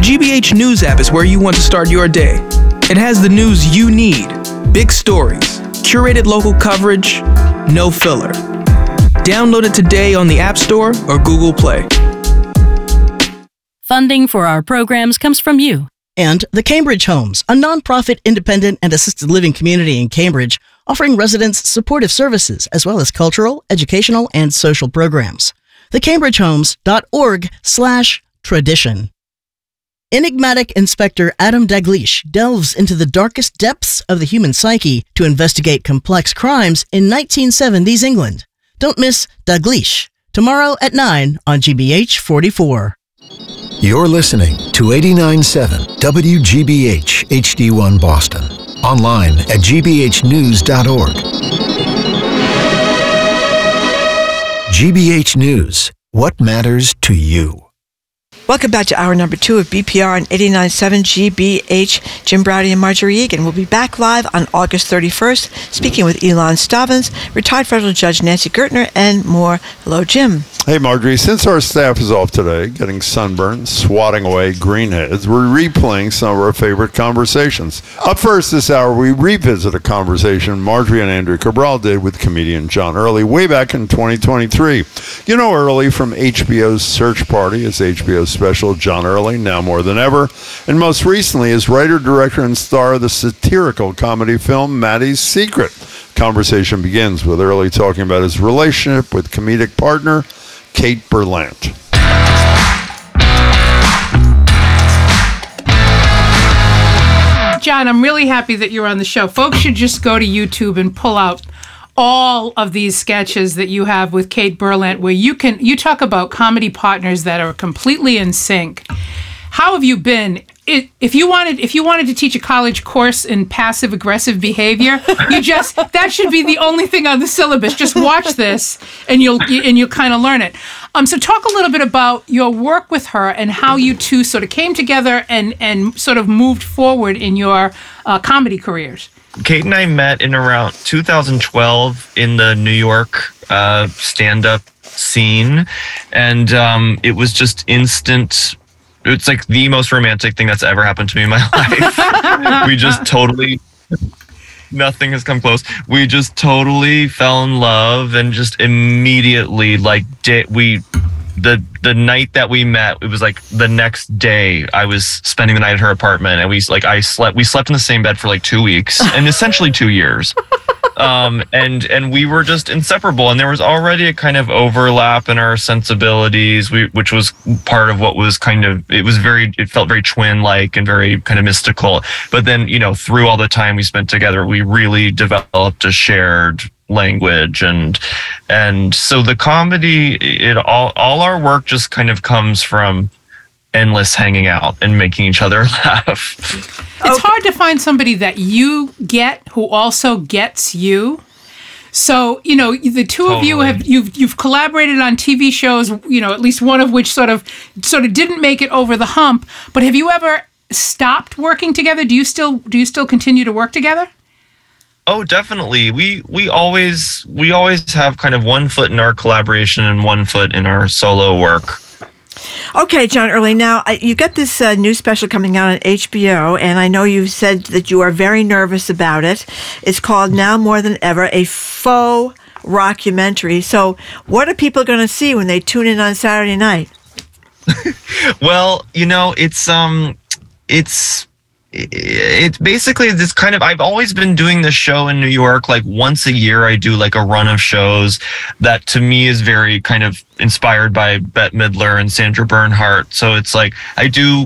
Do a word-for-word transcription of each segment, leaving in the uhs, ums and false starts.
G B H News app is where you want to start your day. It has the news you need, big stories, curated local coverage, no filler. Download it today on the App Store or Google Play. Funding for our programs comes from you. And the Cambridge Homes, a nonprofit, independent, and assisted living community in Cambridge, offering residents supportive services as well as cultural, educational, and social programs. the cambridge homes dot org slash tradition. Enigmatic Inspector Adam Dalgleish delves into the darkest depths of the human psyche to investigate complex crimes in nineteen seventies England. Don't miss Dalgleish, tomorrow at nine on G B H forty-four. You're listening to eighty-nine point seven W G B H H D one Boston. Online at g b h news dot org. G B H News. What matters to you? Welcome back to hour number two of B P R on eighty-nine point seven G B H. Jim Browdy and Marjorie Egan will be back live on August thirty-first, speaking with Elon Stavins, retired federal judge Nancy Gertner, and more. Hello, Jim. Hey, Marjorie. Since our staff is off today, getting sunburned, swatting away greenheads, we're replaying some of our favorite conversations. Up first this hour, we revisit a conversation Marjorie and Andrea Cabral did with comedian John Early way back in twenty twenty-three. You know Early from H B O's Search Party, as H B O's special John Early, now more than ever, and most recently as writer, director, and star of the satirical comedy film Maddie's Secret. Conversation begins with Early talking about his relationship with comedic partner Kate Berlant. John, I'm really happy that you're on the show. Folks should just go to YouTube and pull out all of these sketches that you have with Kate Berlant, where you can you talk about comedy partners that are completely in sync. How have you been? It, if you wanted, if you wanted to teach a college course in passive aggressive behavior, you just that should be the only thing on the syllabus. Just watch this, and you'll and you'll kind of learn it. Um, so talk a little bit about your work with her and how you two sort of came together and and sort of moved forward in your uh, comedy careers. Kate and I met in around two thousand twelve in the New York uh, stand-up scene, and um, it was just instant. It's like the most romantic thing that's ever happened to me in my life. We just totally, nothing has come close. We just totally fell in love and just immediately, like, di- we, the the night that we met, it was like the next day I was spending the night at her apartment, and we like I slept we slept in the same bed for like two weeks and essentially two years. Um, and and we were just inseparable, and there was already a kind of overlap in our sensibilities, we, which was part of what was kind of, it was very, it felt very twin-like and very kind of mystical. But then, you know, through all the time we spent together, we really developed a shared language, and and so the comedy, it all all our work just kind of comes from endless hanging out and making each other laugh. It's hard to find somebody that you get who also gets you. So, you know, the two Totally. of you have you've you've collaborated on T V shows, you know, at least one of which sort of sort of didn't make it over the hump. But have you ever stopped working together? Do you still do you still continue to work together? Oh, definitely. We we always we always have kind of one foot in our collaboration and one foot in our solo work. Okay, John Early. Now, I- you got this uh, new special coming out on H B O, and I know you said that you are very nervous about it. It's called Now More Than Ever, a faux rockumentary. So what are people going to see when they tune in on Saturday night? Well, you know, it's um, it's it's basically this kind of, I've always been doing this show in New York, like once a year I do like a run of shows that to me is very kind of inspired by Bette Midler and Sandra Bernhardt. So it's like I do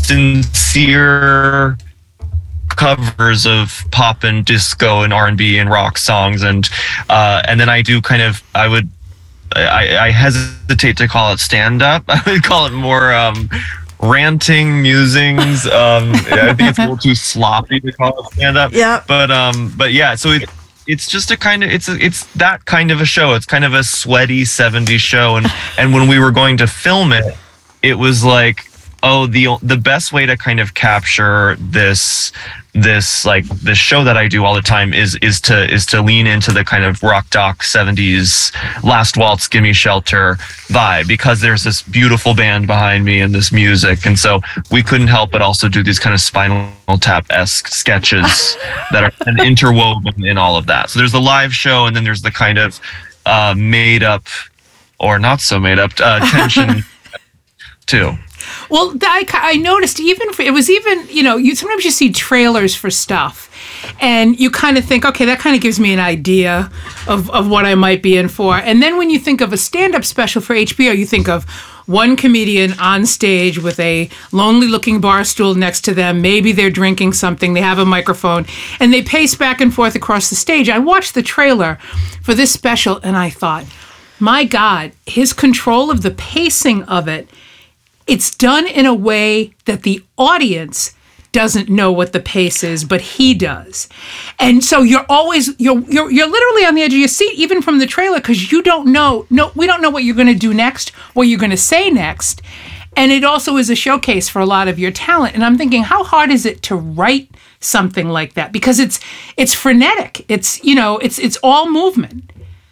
sincere covers of pop and disco and R and B and rock songs, and uh, and then I do kind of, I would, I, I hesitate to call it stand-up. I would call it more um, ranting musings. Um, I think it's a little too sloppy to call it stand-up. Yeah. But um, but yeah, so it it's just a kind of it's a, it's that kind of a show. It's kind of a sweaty seventies show, and and when we were going to film it, it was like, oh, the the best way to kind of capture this this like this show that I do all the time is is to is to lean into the kind of rock doc seventies Last Waltz, Gimme Shelter vibe, because there's this beautiful band behind me and this music, and so we couldn't help but also do these kind of Spinal Tap-esque sketches that are interwoven in all of that. So there's the live show, and then there's the kind of uh, made up or not so made up uh, tension too. Well, I, I noticed even for, it was even, you know, you sometimes you see trailers for stuff and you kind of think, okay, that kind of gives me an idea of, of what I might be in for. And then when you think of a stand-up special for H B O, you think of one comedian on stage with a lonely looking bar stool next to them. Maybe they're drinking something, they have a microphone, and they pace back and forth across the stage. I watched the trailer for this special and I thought, my God, his control of the pacing of it, it's done in a way that the audience doesn't know what the pace is, but he does. And so you're always, you're you're, you're literally on the edge of your seat, even from the trailer, because you don't know, no, we don't know what you're going to do next, what you're going to say next. And it also is a showcase for a lot of your talent. And I'm thinking, how hard is it to write something like that? Because it's it's frenetic. It's, you know, it's it's all movement.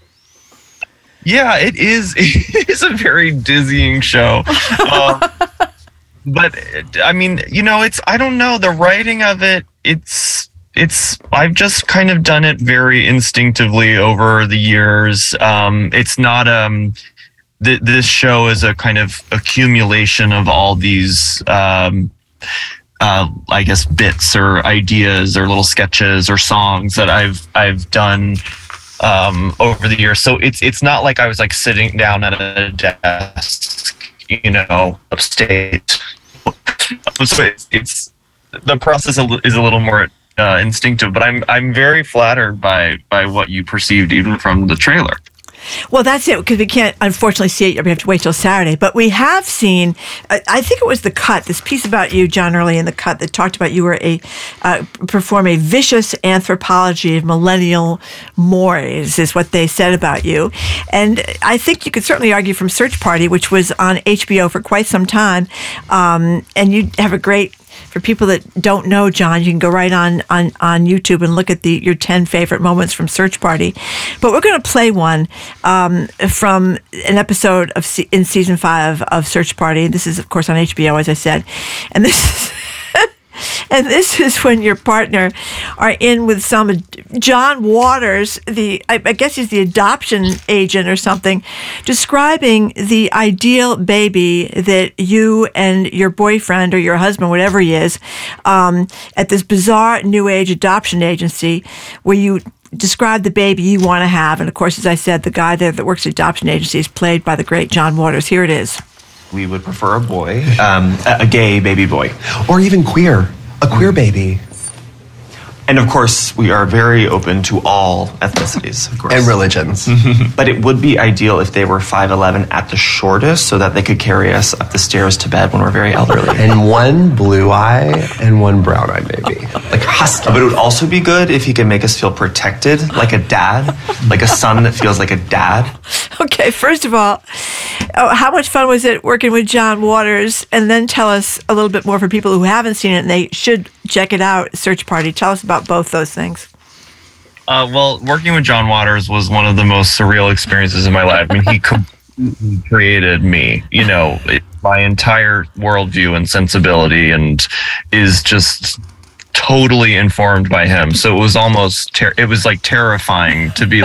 Yeah, it is. It is a very dizzying show. Uh, but I mean, you know, it's, I don't know, the writing of it, it's, it's, I've just kind of done it very instinctively over the years. Um, it's not, um, th- this show is a kind of accumulation of all these, um, uh, I guess, bits or ideas or little sketches or songs that I've, I've done Um, over the years. So it's it's not like I was like sitting down at a desk, you know, upstate. So it's, it's the process is a little more uh, instinctive, but I'm I'm very flattered by by what you perceived even from the trailer. Well, that's it, because we can't, unfortunately, see it. We have to wait till Saturday. But we have seen, I think it was The Cut, this piece about you, John Early, in The Cut, that talked about you were a, uh, perform a vicious anthropology of millennial mores, is what they said about you. And I think you could certainly argue from Search Party, which was on H B O for quite some time, um, and you have a great, for people that don't know, John, you can go right on, on, on YouTube and look at the your ten favorite moments from Search Party. But we're going to play one um, from an episode of se- in season five of Search Party. This is, of course, on H B O, as I said. And this is and this is when your partner are in with some John Waters, the I, I guess he's the adoption agent or something, describing the ideal baby that you and your boyfriend or your husband, whatever he is, um, at this bizarre new age adoption agency where you describe the baby you want to have. And of course, as I said, the guy there that works at the adoption agency is played by the great John Waters. Here it is. We would prefer a boy, um, a, a gay baby boy. Or even queer, a queer baby. And of course, we are very open to all ethnicities, of course. And religions. But it would be ideal if they were five eleven at the shortest so that they could carry us up the stairs to bed when we're very elderly. And one blue eye and one brown eye baby. Like husky. But it would also be good if he could make us feel protected, like a dad, like a son that feels like a dad. Okay, first of all, oh, how much fun was it working with John Waters? And then tell us a little bit more for people who haven't seen it and they should check it out, Search Party. Tell us about both those things. Uh, well, working with John Waters was one of the most surreal experiences in my life. I mean, he completely created me, you know, it, my entire worldview and sensibility, and is just totally informed by him. So it was almost, ter- it was like terrifying to be,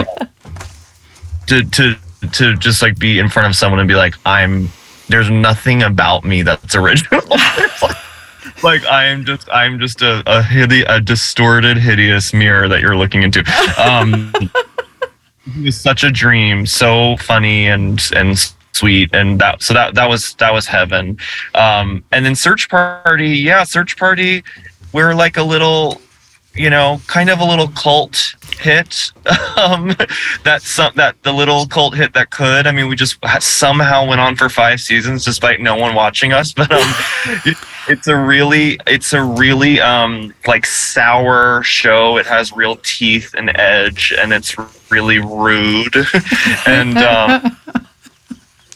to, to, to just like be in front of someone and be like, I'm, there's nothing about me that's original. Like I am just, I'm just a a, hide- a distorted, hideous mirror that you're looking into. Um, it was such a dream, so funny and and sweet, and that so that that was that was heaven. Um, and then Search Party, yeah, Search Party, we're like a little, you know, kind of a little cult hit. Um, that's some, that the little cult hit that could. I mean, we just somehow went on for five seasons despite no one watching us. But um, it, it's a really, it's a really um like sour show. It has real teeth and edge, and it's really rude. and um,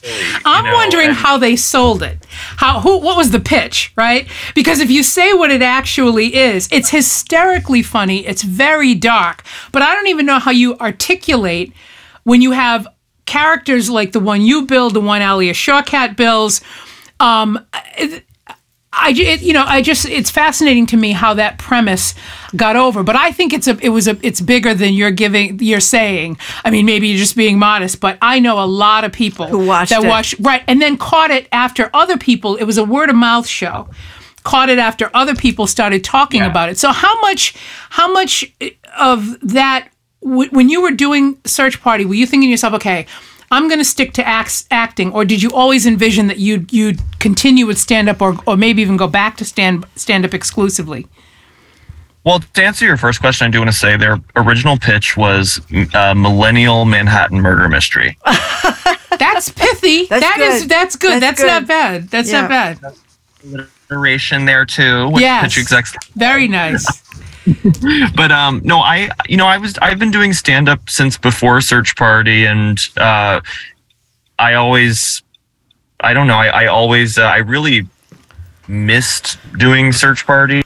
I'm know, wondering and- how they sold it. How who what was the pitch, right? Because if you say what it actually is, it's hysterically funny, it's very dark, but I don't even know how you articulate when you have characters like the one you build, the one Alia Shawkat builds. Um, it, I, it, you know, I just, it's fascinating to me how that premise got over, but I think it's a, it was a, it's bigger than you're giving, you're saying. I mean, maybe you're just being modest, but I know a lot of people Who watched that it. watched, right, and then caught it after other people. It was a word of mouth show. Caught it after other people started talking Yeah. about it. So how much, how much of that, w- when you were doing Search Party, were you thinking to yourself, okay, I'm going to stick to act, acting, or did you always envision that you'd, you'd continue with stand-up or, or maybe even go back to stand, stand-up exclusively? Well, to answer your first question, I do want to say their original pitch was uh, Millennial Manhattan Murder Mystery. That's pithy. That's That is- good. that's good. That's That's, not good. bad. That's Yeah. not bad. Narration there too, which Yes. pitch execs. Very nice. But um, no, I you know I was I've been doing stand up since before Search Party, and uh, I always I don't know I I always uh, I really missed doing Search Party.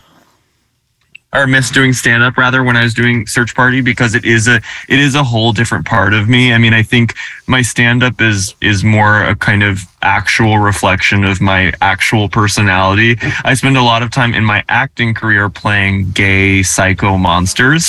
Or missed doing stand up rather when I was doing Search Party, because it is a it is a whole different part of me. I mean, I think my stand up is is more a kind of actual reflection of my actual personality. I spend a lot of time in my acting career playing gay psycho monsters.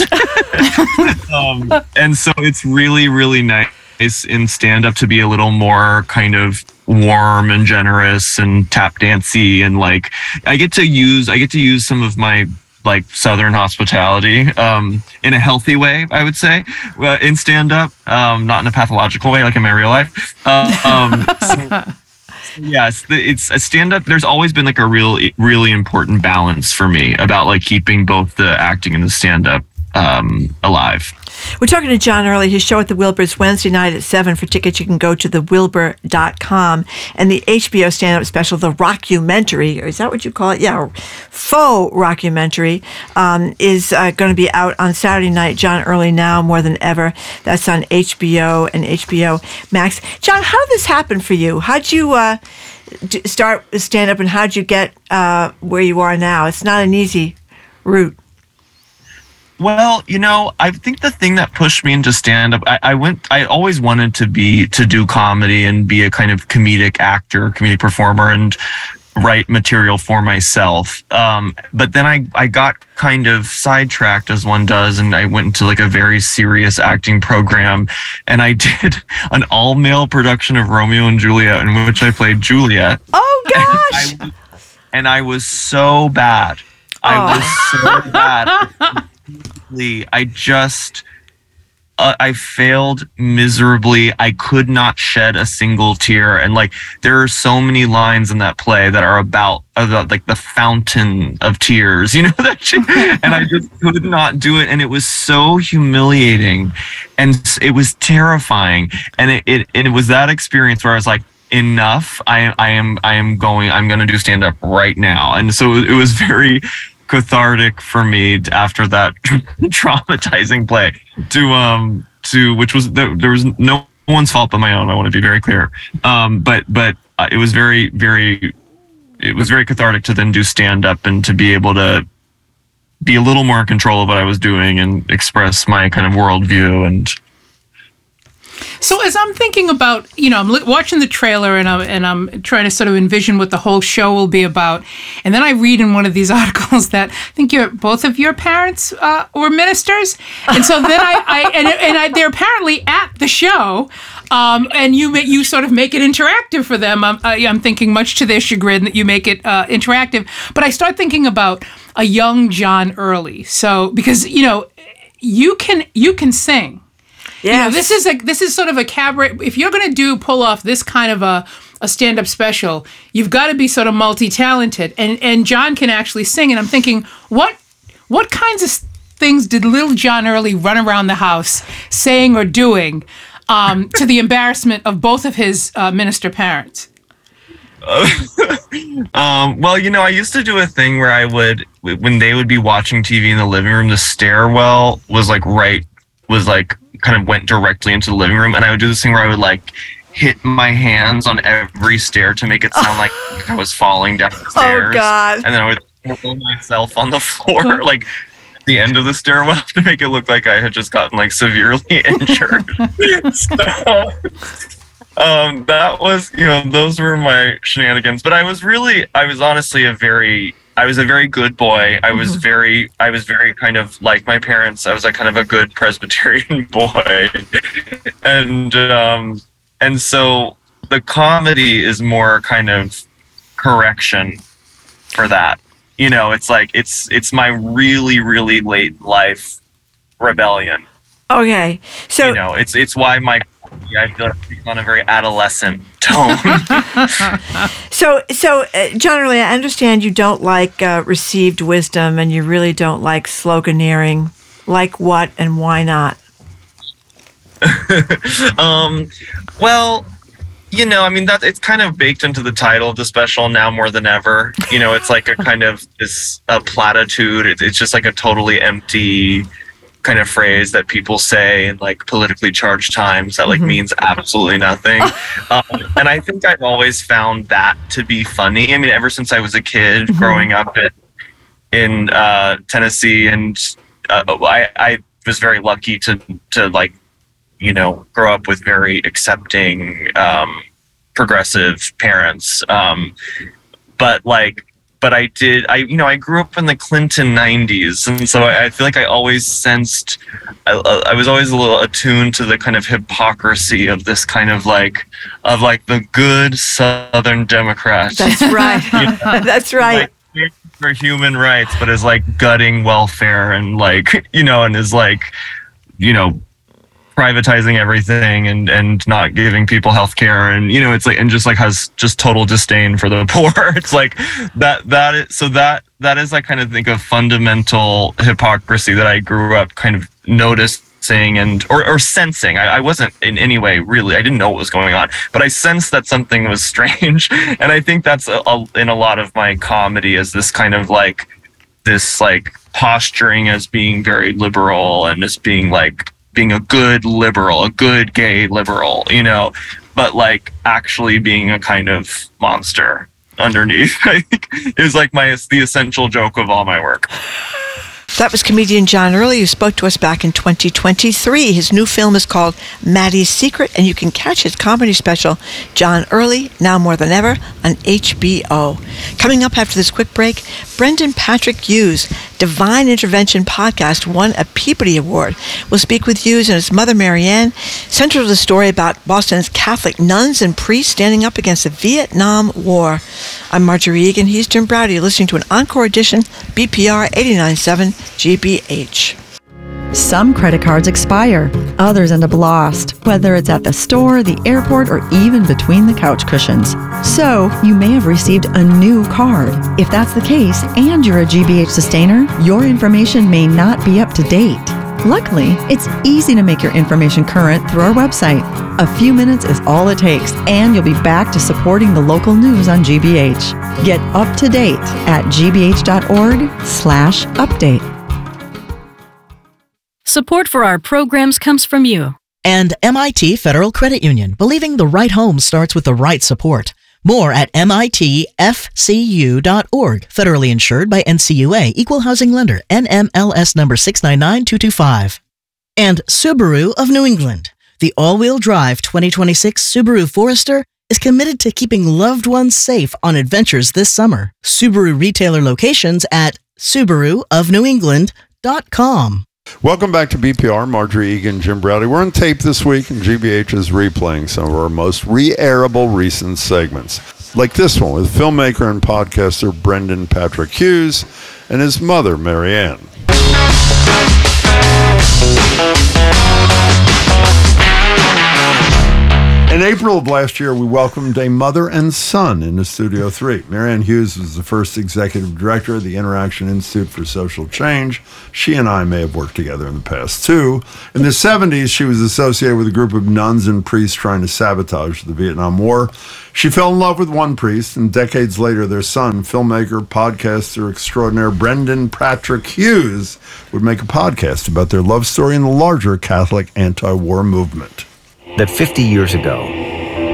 um, and so it's really really nice in stand up to be a little more kind of warm and generous and tap dancey, and like I get to use I get to use some of my like Southern hospitality um, in a healthy way, I would say, uh, in stand-up, um, not in a pathological way like in my real life. Uh, um, so, yes, the, it's a stand-up. There's always been like a real, really important balance for me about like keeping both the acting and the stand-up um, alive. We're talking to John Early. His show at the Wilbur's Wednesday night at seven. For tickets, you can go to the wilbur dot com. And the H B O stand-up special, The Rockumentary, or is that what you call it? Yeah, faux rockumentary, um, is uh, going to be out on Saturday night. John Early Now More Than Ever. That's on H B O and H B O Max. John, how did this happen for you? How'd you uh, d- start stand-up, and how'd you get uh, where you are now? It's not an easy route. Well, you know, I think the thing that pushed me into stand-up, I, I went, I always wanted to be, to do comedy and be a kind of comedic actor, comedic performer, and write material for myself. Um, but then I, I got kind of sidetracked, as one does, and I went into like a very serious acting program, and I did an all-male production of Romeo and Juliet in which I played Juliet. Oh, gosh! And I, and I was so bad. I was so bad. I just, uh, I failed miserably. I could not shed a single tear. And like, there are so many lines in that play that are about, about like the fountain of tears, you know, that shit. And I just could not do it. And it was so humiliating, and it was terrifying. And it, it, and it was that experience where I was like, enough. I, I am, I am going, I'm going to do stand up right now. And so it was very cathartic for me after that traumatizing play to um to which was there, there was no one's fault but my own. I want to be very clear, um but but uh, it was very very it was very cathartic to then do stand up and to be able to be a little more in control of what I was doing and express my kind of worldview. And So as I'm thinking about, you know, I'm li- watching the trailer and I'm, and I'm trying to sort of envision what the whole show will be about. And then I read in one of these articles that I think your both of your parents uh, were ministers. And so then I, I and, and I, they're apparently at the show. Um, and you ma- you sort of make it interactive for them. I'm, I, I'm thinking, much to their chagrin, that you make it uh, interactive. But I start thinking about a young John Early. So because, you know, you can you can sing. Yeah, you know, this is a this is sort of a cabaret. If you're going to do pull off this kind of a, a stand up special, you've got to be sort of multi talented. And and John can actually sing. And I'm thinking, what what kinds of things did little John Early run around the house saying or doing um, to the embarrassment of both of his uh, minister parents? um, well, you know, I used to do a thing where I would, when they would be watching T V in the living room, the stairwell was like right was like. kind of went directly into the living room, and I would do this thing where I would like hit my hands on every stair to make it sound like I was falling down the stairs. Oh, God. And then I would throw myself on the floor, like at the end of the stairwell to make it look like I had just gotten like severely injured. So, um, that was, you know, those were my shenanigans. But I was really, I was honestly a very, I was a very good boy. I was mm-hmm. very, I was very kind of like my parents. I was like kind of a good Presbyterian boy. and, um, and so the comedy is more kind of correction for that. You know, it's like, it's, it's my really, really late life rebellion. Okay. So, you know, it's, it's why my, I feel like it's on a very adolescent tone. so, so uh, John Early, I understand you don't like uh, received wisdom, and you really don't like sloganeering. Like what and why not? um, well, you know, I mean, that it's kind of baked into the title of the special, Now More Than Ever. You know, it's like a kind of this a platitude. It, it's just like a totally empty kind of phrase that people say in like politically charged times that like mm-hmm. means absolutely nothing. um, and I think I've always found that to be funny. I mean, ever since I was a kid mm-hmm. growing up in, in uh, Tennessee, and uh, I, I was very lucky to, to like, you know, grow up with very accepting, um, progressive parents. Um, but like, But I did, I you know, I grew up in the Clinton nineties, and so I, I feel like I always sensed, I, I was always a little attuned to the kind of hypocrisy of this kind of like, of like the good Southern Democrat. That's right. You know? That's right. Like, for human rights, but is like gutting welfare and like, you know, and is like, you know, privatizing everything and, and not giving people health care, and you know, it's like, and just like has just total disdain for the poor. It's like that that is so that that is I kind of think of fundamental hypocrisy that I grew up kind of noticing and or, or sensing. I, I wasn't in any way really, I didn't know what was going on, but I sensed that something was strange. And I think that's a, a, in a lot of my comedy is this kind of like this like posturing as being very liberal and as being like being a good liberal, a good gay liberal, you know, but like actually being a kind of monster underneath. I think it was like my, the essential joke of all my work. That was comedian John Early, who spoke to us back in twenty twenty-three. His new film is called Maddie's Secret, and you can catch his comedy special, John Early, Now More Than Ever, on H B O. Coming up after this quick break, Brendan Patrick Hughes, Divine Intervention podcast, won a Peabody Award. We'll speak with Hughes and his mother, Marianne, central to the story about Boston's Catholic nuns and priests standing up against the Vietnam War. I'm Marjorie Egan. He's Jim Browdy. You're listening to an encore edition, B P R eighty-nine point seven G B H. Some credit cards expire, others end up lost, whether it's at the store, the airport, or even between the couch cushions. So, you may have received a new card. If that's the case, and you're a G B H sustainer, your information may not be up to date. Luckily, it's easy to make your information current through our website. A few minutes is all it takes, and you'll be back to supporting the local news on G B H. Get up to date at g b h dot org slash update. Support for our programs comes from you. And M I T Federal Credit Union, believing the right home starts with the right support. More at M I T F C U dot org. Federally insured by N C U A, Equal Housing Lender, N M L S number six nine nine two two five. And Subaru of New England. The all-wheel drive twenty twenty-six Subaru Forester is committed to keeping loved ones safe on adventures this summer. Subaru retailer locations at Subaru of New England dot com. Welcome back to B P R. Marjorie Egan, Jim Browdy. We're on tape this week, and G B H is replaying some of our most re-airable recent segments, like this one with filmmaker and podcaster Brendan Patrick Hughes and his mother, Marianne. In April of last year, we welcomed a mother and son into Studio three. Marianne Hughes was the first executive director of the Interaction Institute for Social Change. She and I may have worked together in the past, too. In the seventies, she was associated with a group of nuns and priests trying to sabotage the Vietnam War. She fell in love with one priest, and decades later, their son, filmmaker, podcaster extraordinaire Brendan Patrick Hughes, would make a podcast about their love story and the larger Catholic anti-war movement. That fifty years ago,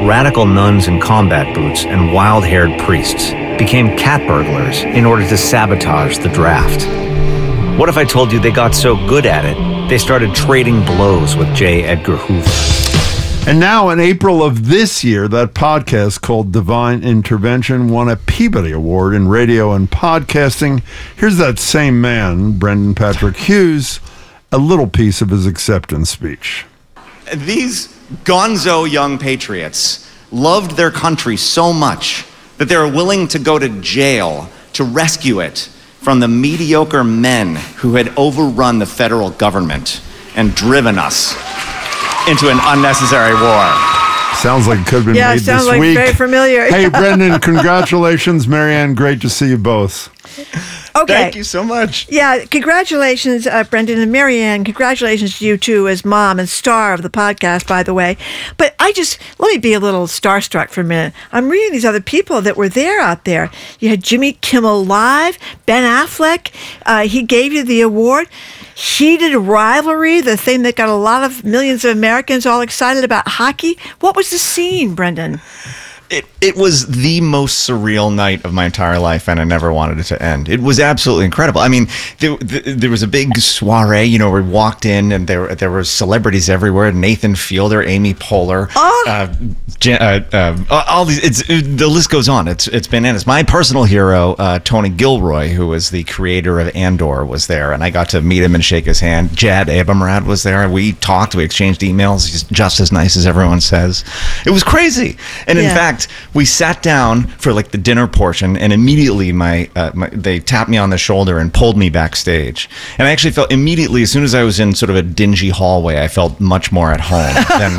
radical nuns in combat boots and wild-haired priests became cat burglars in order to sabotage the draft? What if I told you they got so good at it, they started trading blows with J. Edgar Hoover? And now, in April of this year, that podcast called Divine Intervention won a Peabody Award in radio and podcasting. Here's that same man, Brendan Patrick Hughes, a little piece of his acceptance speech. These gonzo young patriots loved their country so much that they were willing to go to jail to rescue it from the mediocre men who had overrun the federal government and driven us into an unnecessary war. Sounds like it could have been yeah, made sounds this like week. very familiar. Hey, Brendan, congratulations. Marianne, great to see you both. Okay. Thank you so much. Yeah, congratulations, uh, Brendan and Marianne. Congratulations to you, too, as mom and star of the podcast, by the way. But I just, let me be a little starstruck for a minute. I'm reading these other people that were there out there. You had Jimmy Kimmel Live, Ben Affleck. Uh, he gave you the award. Heated Rivalry, the thing that got a lot of millions of Americans all excited about hockey. What was the scene, Brendan? It, it was the most surreal night of my entire life, and I never wanted it to end. It was absolutely incredible. I mean, there, there was a big soiree, you know, where we walked in, and there there were celebrities everywhere. Nathan Fielder, Amy Poehler, oh. uh, Jen, uh, uh, all these. It's it, the list goes on. It's it's bananas. My personal hero, uh, Tony Gilroy, who was the creator of Andor, was there, and I got to meet him and shake his hand. Jad Abumrad was there. We talked. We exchanged emails. He's just as nice as everyone says. It was crazy, and in yeah. fact, we sat down for like the dinner portion, and immediately my, uh, my they tapped me on the shoulder and pulled me backstage. And I actually felt immediately, as soon as I was in sort of a dingy hallway, I felt much more at home than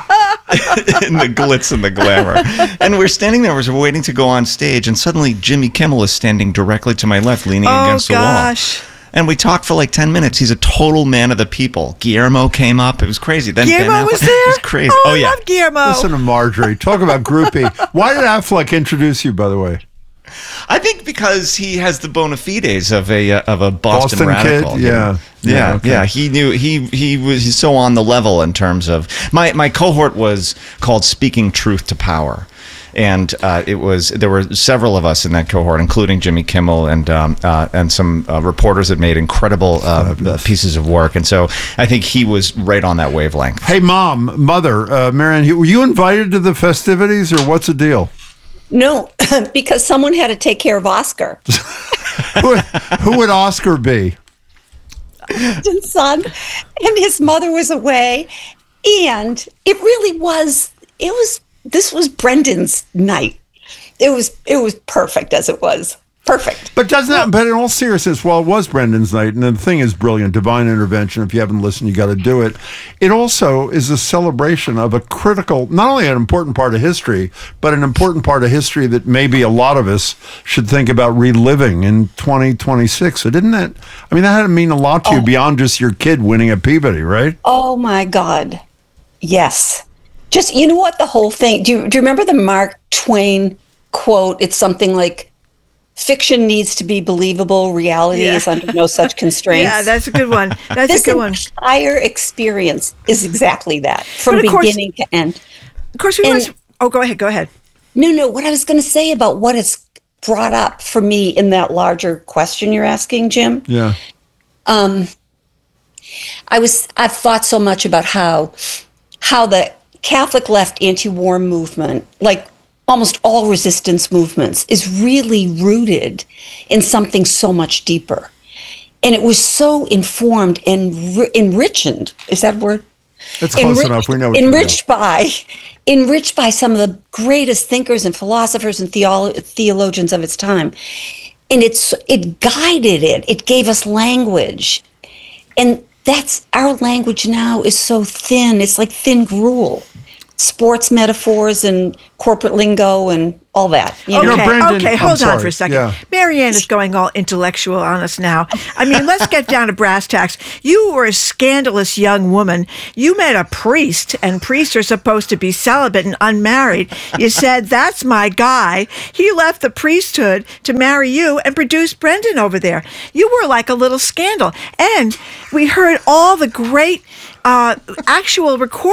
in the glitz and the glamour. And we're standing there, we're waiting to go on stage, and suddenly Jimmy Kimmel is standing directly to my left, leaning oh, against the gosh. wall. And we talked for like ten minutes. He's a total man of the people. Guillermo came up. It was crazy. Then Guillermo Ben Affleck, was there? It was crazy. Oh, oh I yeah. love Guillermo. Listen to Marjorie. Talk about groupie. Why did Affleck introduce you, by the way? I think because he has the bona fides of a uh, of a Boston, Boston radical. kid, you know? yeah. Yeah, Yeah, okay. yeah. He knew he he was he's so on the level in terms of my my cohort was called Speaking Truth to Power. And uh, it was there were several of us in that cohort, including Jimmy Kimmel and um, uh, and some uh, reporters that made incredible uh, uh, pieces of work. And so I think he was right on that wavelength. Hey, mom, mother, uh, Marianne, were you invited to the festivities, or what's the deal? No, because someone had to take care of Oscar. who, who would Oscar be? His son, and his mother was away, and it really was. It was. This was Brendan's night. It was it was perfect as it was. Perfect. But doesn't that, but in all seriousness, while it was Brendan's night, and the thing is brilliant, Divine Intervention, if you haven't listened, you got to do it. It also is a celebration of a critical, not only an important part of history, but an important part of history that maybe a lot of us should think about reliving in twenty twenty-six. So didn't that, I mean, that had to mean a lot to oh. you beyond just your kid winning a Peabody, right? Oh my God. Yes. Just, you know what, the whole thing, do you, do you remember the Mark Twain quote? It's something like, fiction needs to be believable, reality Yeah. is under no such constraints. Yeah, that's a good one. That's this a good one. entire experience is exactly that, from But of course- beginning to end. Of course, we And- must. Oh, go ahead. Go ahead. No, no, what I was going to say about what it's brought up for me in that larger question you're asking, Jim. Yeah. Um, I was, I've thought so much about how, how the Catholic left anti-war movement, like almost all resistance movements, is really rooted in something so much deeper. And it was so informed and ri- enriched, is that a word? It's close Enrich- enough. We know what you mean. enriched by, enriched by some of the greatest thinkers and philosophers and theolo- theologians of its time. And it's it guided it. It gave us language. And that's, our language now is so thin. It's like thin gruel. Sports metaphors and corporate lingo and all that. You Okay, know? Brendan- okay, I'm hold on sorry. for a second. Yeah. Marianne is going all intellectual on us now. I mean, let's get down to brass tacks. You were a scandalous young woman. You met a priest, and priests are supposed to be celibate and unmarried. You said, that's my guy. He left the priesthood to marry you and produce Brendan over there. You were like a little scandal. And we heard all the great uh, actual recordings